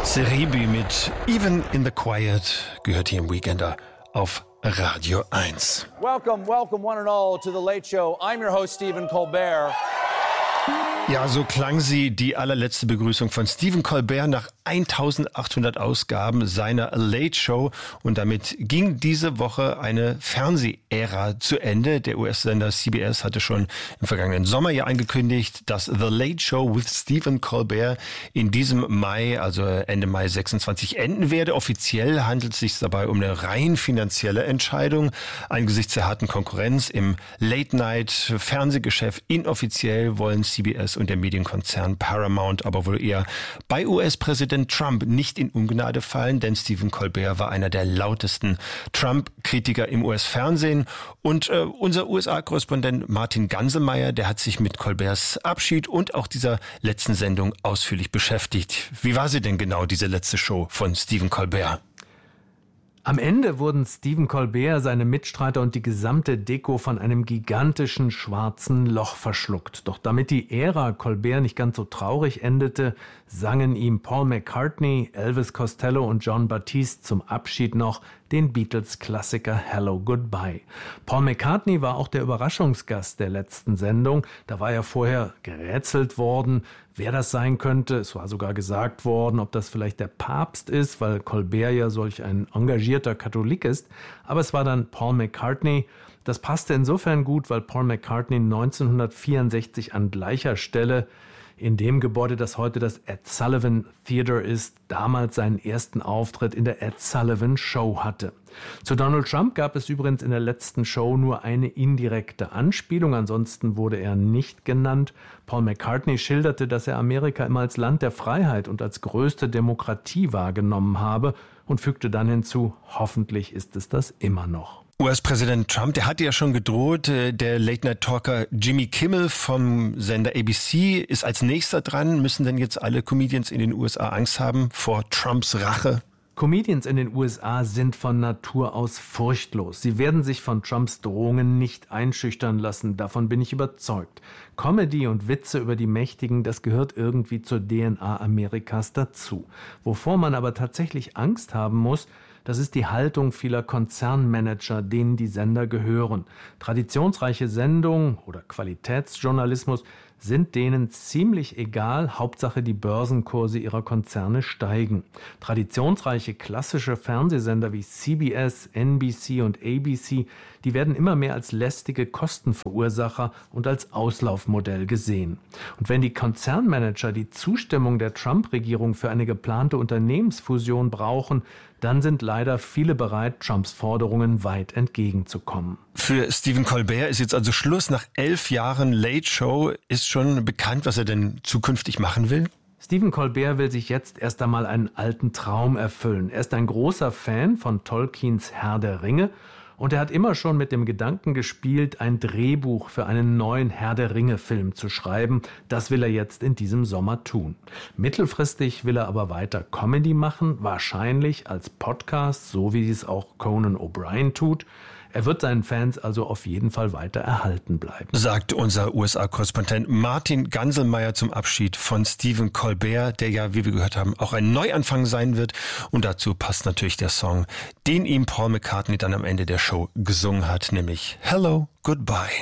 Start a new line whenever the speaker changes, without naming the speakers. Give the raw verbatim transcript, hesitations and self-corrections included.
Cerebi mit Even in the Quiet gehört hier im Weekender auf Radio eins.
Welcome, welcome one and all to the Late Show. I'm your host Stephen Colbert.
Ja, so klang sie, die allerletzte Begrüßung von Stephen Colbert nach eintausendachthundert Ausgaben seiner Late Show. Und damit ging diese Woche eine Fernsehära zu Ende. Der U S-Sender C B S hatte schon im vergangenen Sommer ja angekündigt, dass The Late Show with Stephen Colbert in diesem Mai, also Ende Mai sechsundzwanzig, enden werde. Offiziell handelt es sich dabei um eine rein finanzielle Entscheidung. Angesichts der harten Konkurrenz im Late-Night-Fernsehgeschäft inoffiziell wollen C B S und der Medienkonzern Paramount aber wohl eher bei U S-Präsident Trump nicht in Ungnade fallen, denn Stephen Colbert war einer der lautesten Trump-Kritiker im U S-Fernsehen. Und äh, unser U S A-Korrespondent Martin Ganselmeier, der hat sich mit Colberts Abschied und auch dieser letzten Sendung ausführlich beschäftigt. Wie war sie denn genau, diese letzte Show von Stephen Colbert?
Am Ende wurden Stephen Colbert, seine Mitstreiter und die gesamte Deko von einem gigantischen schwarzen Loch verschluckt. Doch damit die Ära Colbert nicht ganz so traurig endete, sangen ihm Paul McCartney, Elvis Costello und Jon Batiste zum Abschied noch den Beatles-Klassiker Hello, Goodbye. Paul McCartney war auch der Überraschungsgast der letzten Sendung. Da war ja vorher gerätselt worden, wer das sein könnte. Es war sogar gesagt worden, ob das vielleicht der Papst ist, weil Colbert ja solch ein engagierter Katholik ist. Aber es war dann Paul McCartney. Das passte insofern gut, weil Paul McCartney neunzehnhundertvierundsechzig an gleicher Stelle in dem Gebäude, das heute das Ed Sullivan Theater ist, damals seinen ersten Auftritt in der Ed Sullivan Show hatte. Zu Donald Trump gab es übrigens in der letzten Show nur eine indirekte Anspielung, ansonsten wurde er nicht genannt. Paul McCartney schilderte, dass er Amerika immer als Land der Freiheit und als größte Demokratie wahrgenommen habe und fügte dann hinzu, hoffentlich ist es das immer noch.
U S-Präsident Trump, der hatte ja schon gedroht, der Late-Night-Talker Jimmy Kimmel vom Sender A B C ist als nächster dran. Müssen denn jetzt alle Comedians in den U S A Angst haben vor Trumps Rache?
Comedians in den U S A sind von Natur aus furchtlos. Sie werden sich von Trumps Drohungen nicht einschüchtern lassen, davon bin ich überzeugt. Comedy und Witze über die Mächtigen, das gehört irgendwie zur D N A Amerikas dazu. Wovor man aber tatsächlich Angst haben muss, das ist die Haltung vieler Konzernmanager, denen die Sender gehören. Traditionsreiche Sendungen oder Qualitätsjournalismus sind denen ziemlich egal, Hauptsache die Börsenkurse ihrer Konzerne steigen. Traditionsreiche klassische Fernsehsender wie C B S, N B C und A B C, die werden immer mehr als lästige Kostenverursacher und als Auslaufmodell gesehen. Und wenn die Konzernmanager die Zustimmung der Trump-Regierung für eine geplante Unternehmensfusion brauchen, dann sind leider viele bereit, Trumps Forderungen weit entgegenzukommen.
Für Stephen Colbert ist jetzt also Schluss. Nach elf Jahren Late Show ist schon bekannt, was er denn zukünftig machen will?
Stephen Colbert will sich jetzt erst einmal einen alten Traum erfüllen. Er ist ein großer Fan von Tolkiens Herr der Ringe und er hat immer schon mit dem Gedanken gespielt, ein Drehbuch für einen neuen Herr der Ringe-Film zu schreiben. Das will er jetzt in diesem Sommer tun. Mittelfristig will er aber weiter Comedy machen, wahrscheinlich als Podcast, so wie es auch Conan O'Brien tut. Er wird seinen Fans also auf jeden Fall weiter erhalten bleiben.
Sagt unser U S A-Korrespondent Martin Ganselmeier zum Abschied von Stephen Colbert, der ja, wie wir gehört haben, auch ein Neuanfang sein wird. Und dazu passt natürlich der Song, den ihm Paul McCartney dann am Ende der Show gesungen hat, nämlich Hello, Goodbye.